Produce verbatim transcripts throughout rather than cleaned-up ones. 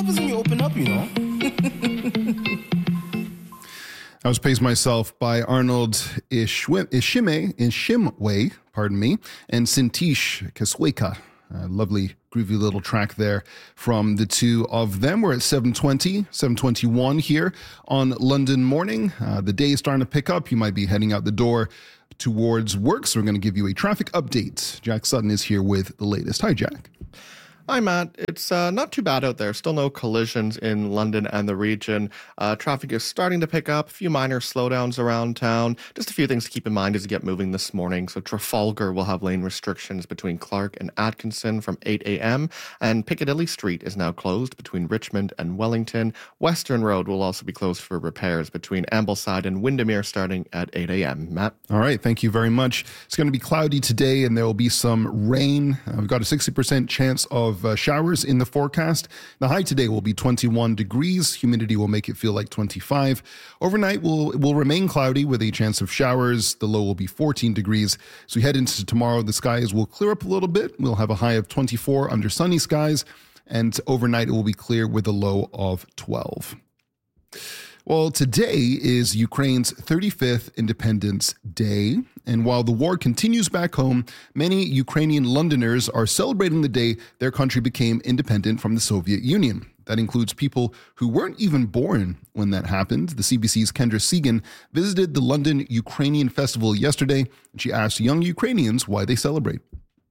happens when you open up, you know? I was Pace Myself by Arnold Ishwe- Ishime, Ishimwe, pardon me, and Sintish Kasweka. A lovely, groovy little track there from the two of them. We're at seven twenty, seven twenty-one here on London Morning. Uh, the day is starting to pick up. You might be heading out the door towards work, so we're going to give you a traffic update. Jack Sutton is here with the latest. Hi, Jack. Hi, Matt. It's uh, not too bad out there. Still no collisions in London and the region. Uh, traffic is starting to pick up. A few minor slowdowns around town. Just a few things to keep in mind as you get moving this morning. So Trafalgar will have lane restrictions between Clark and Atkinson from eight a.m. And Piccadilly Street is now closed between Richmond and Wellington. Western Road will also be closed for repairs between Ambleside and Windermere starting at eight a.m. Matt? All right. Thank you very much. It's going to be cloudy today and there will be some rain. Uh, we've got a sixty percent chance of Uh, showers in the forecast. The high today will be twenty-one degrees. Humidity will make it feel like twenty-five. Overnight will will remain cloudy with a chance of showers. The low will be fourteen degrees. So we head into tomorrow, the skies will clear up a little bit. We'll have a high of twenty-four under sunny skies, and overnight it will be clear with a low of twelve. Well, today is Ukraine's thirty-fifth Independence Day, and while the war continues back home, many Ukrainian Londoners are celebrating the day their country became independent from the Soviet Union. That includes people who weren't even born when that happened. The C B C's Kendra Segan visited the London Ukrainian Festival yesterday, and she asked young Ukrainians why they celebrate.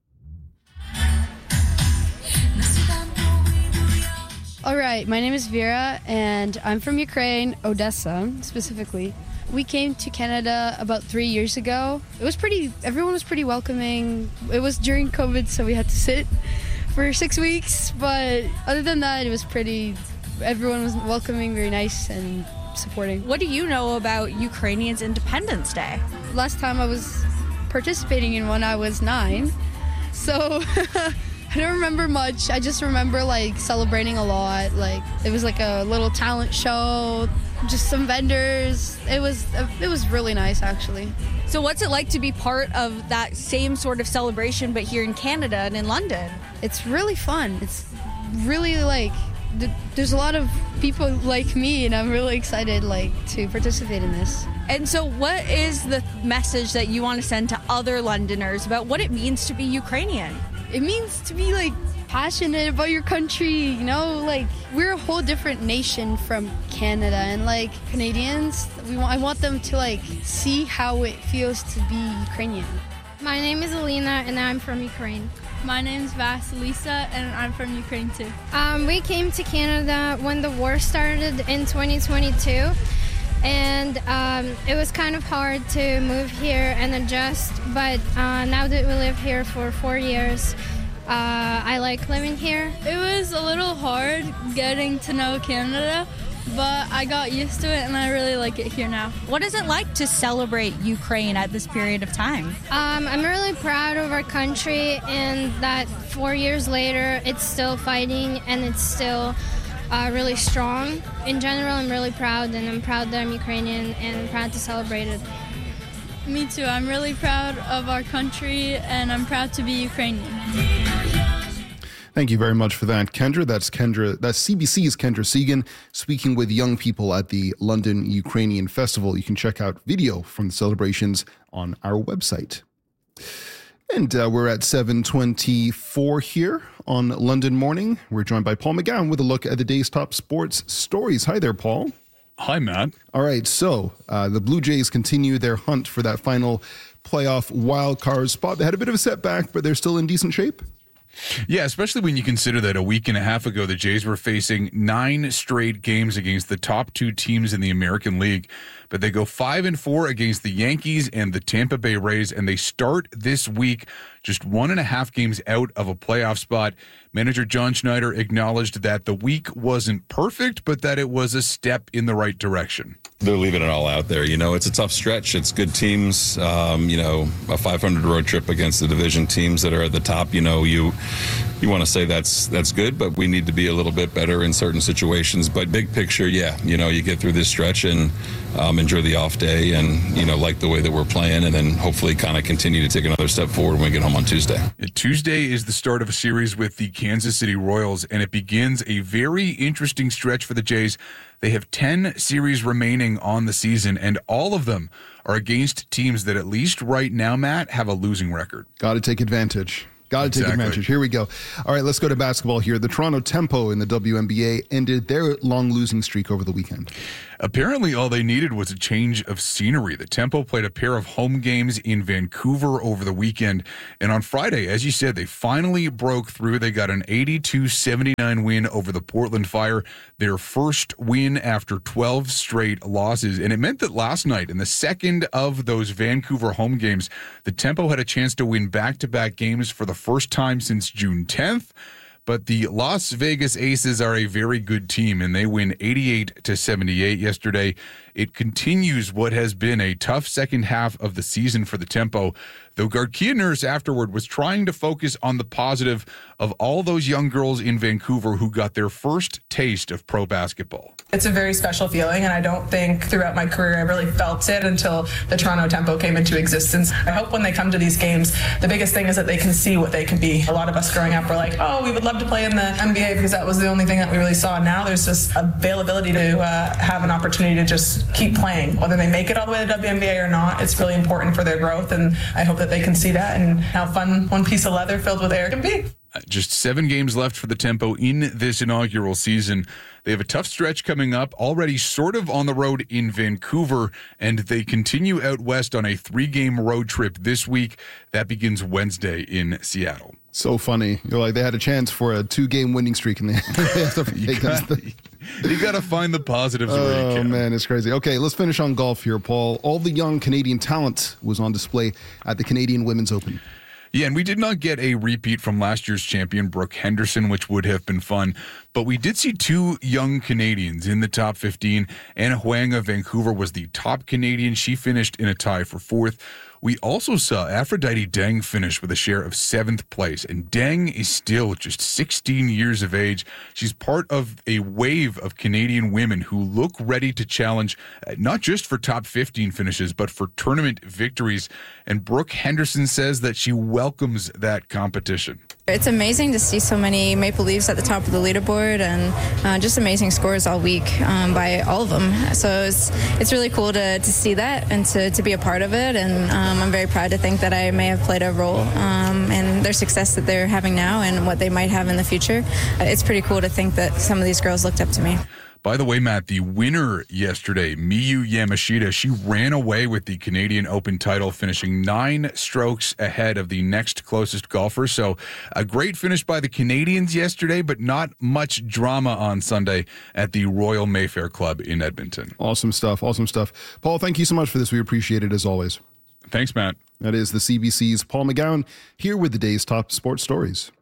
All right, my name is Vera, and I'm from Ukraine, Odessa, specifically. We came to Canada about three years ago. It was pretty, everyone was pretty welcoming. It was during COVID, so we had to sit for six weeks. But other than that, it was pretty, everyone was welcoming, very nice and supporting. What do you know about Ukrainians' Independence Day? Last time I was participating in one, I was nine. So I don't remember much. I just remember like celebrating a lot. Like it was like a little talent show, just some vendors. It was it was really nice actually. So what's it like to be part of that same sort of celebration but here in Canada and in London? It's really fun. It's really like th- there's a lot of people like me and I'm really excited like to participate in this. And so what is the message that you want to send to other Londoners about what it means to be Ukrainian? It means to be like passionate about your country, you know, like we're a whole different nation from Canada, and like Canadians, we want, I want them to like see how it feels to be Ukrainian. My name is Alina and I'm from Ukraine. My name's Vasilisa and I'm from Ukraine too. Um, we came to Canada when the war started in twenty twenty-two. And um, it was kind of hard to move here and adjust, but uh, now that we live here for four years, uh, I like living here. It was a little hard getting to know Canada, but I got used to it and I really like it here now. What is it like to celebrate Ukraine at this period of time? Um, I'm really proud of our country and that four years later, it's still fighting and it's still Uh, really strong. In general, I'm really proud, and I'm proud that I'm Ukrainian, and I'm proud to celebrate it. Me too. I'm really proud of our country, and I'm proud to be Ukrainian. Thank you very much for that, Kendra. That's Kendra. That's C B C's Kendra Segan speaking with young people at the London Ukrainian Festival. You can check out video from the celebrations on our website. And uh, we're at seven twenty-four here on London Morning. We're joined by Paul McGowan with a look at the day's top sports stories. Hi there, Paul. Hi, Matt. All right, so uh, the Blue Jays continue their hunt for that final playoff wild card spot. They had a bit of a setback, but they're still in decent shape. Yeah, especially when you consider that a week and a half ago, the Jays were facing nine straight games against the top two teams in the American League. But they go five and four against the Yankees and the Tampa Bay Rays, and they start this week just one and a half games out of a playoff spot. Manager John Schneider acknowledged that the week wasn't perfect, but that it was a step in the right direction. They're leaving it all out there. You know, it's a tough stretch. It's good teams. Um, you know, a five hundred road trip against the division teams that are at the top. You know, you you want to say that's that's good, but we need to be a little bit better in certain situations. But big picture, yeah, you know, you get through this stretch and um, enjoy the off day and, you know, like the way that we're playing, and then hopefully kind of continue to take another step forward when we get home on Tuesday. Tuesday is the start of a series with the Kansas City Royals, and it begins a very interesting stretch for the Jays. They have ten series remaining on the season, and all of them are against teams that, at least right now, Matt, have a losing record. Got to take advantage. Got to Exactly. take advantage. Here we go. All right, let's go to basketball here. The Toronto Tempo in the W N B A ended their long losing streak over the weekend. Apparently, all they needed was a change of scenery. The Tempo played a pair of home games in Vancouver over the weekend. And on Friday, as you said, they finally broke through. They got an eighty-two seventy-nine win over the Portland Fire, their first win after twelve straight losses. And it meant that last night, in the second of those Vancouver home games, the Tempo had a chance to win back-to-back games for the first time since June tenth. But the Las Vegas Aces are a very good team, and they win eighty-eight to seventy-eight yesterday. It continues what has been a tough second half of the season for the Tempo, though Garcia Nurse afterward was trying to focus on the positive of all those young girls in Vancouver who got their first taste of pro basketball. It's a very special feeling, and I don't think throughout my career I really felt it until the Toronto Tempo came into existence. I hope when they come to these games, the biggest thing is that they can see what they can be. A lot of us growing up were like, oh, we would love to play in the N B A because that was the only thing that we really saw. Now there's just availability to uh, have an opportunity to just keep playing. Whether they make it all the way to W N B A or not, it's really important for their growth, and I hope that they can see that and how fun one piece of leather filled with air can be. Just seven games left for the Tempo in this inaugural season. They have a tough stretch coming up, already sort of on the road in Vancouver, and they continue out west on a three-game road trip this week. That begins Wednesday in Seattle. So funny. You're like, they had a chance for a two-game winning streak, and they have to play against the... You got to find the positives where you Oh, can. man, it's crazy. Okay, let's finish on golf here, Paul. All the young Canadian talent was on display at the Canadian Women's Open. Yeah, and we did not get a repeat from last year's champion, Brooke Henderson, which would have been fun. But we did see two young Canadians in the top fifteen. Anna Huang of Vancouver was the top Canadian. She finished in a tie for fourth. We also saw Aphrodite Deng finish with a share of seventh place. And Deng is still just sixteen years of age. She's part of a wave of Canadian women who look ready to challenge, uh, not just for top fifteen finishes, but for tournament victories. And Brooke Henderson says that she welcomes that competition. It's amazing to see so many Maple Leafs at the top of the leaderboard, and uh, just amazing scores all week um, by all of them. So it's it's really cool to, to see that and to, to be a part of it. And um, I'm very proud to think that I may have played a role um, in their success that they're having now and what they might have in the future. It's pretty cool to think that some of these girls looked up to me. By the way, Matt, the winner yesterday, Miyu Yamashita, she ran away with the Canadian Open title, finishing nine strokes ahead of the next closest golfer. So a great finish by the Canadians yesterday, but not much drama on Sunday at the Royal Mayfair Club in Edmonton. Awesome stuff. Awesome stuff. Paul, thank you so much for this. We appreciate it as always. Thanks, Matt. That is the C B C's Paul McGowan here with the day's top sports stories.